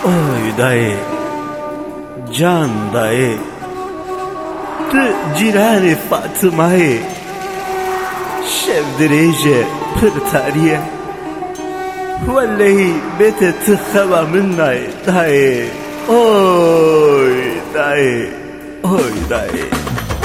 Oy dayı, can dayı, tı cirani Fatıma'yı, şevdirece pırtariye, vallahi bete tıkhava minnay dayı, oy dayı, oy dayı.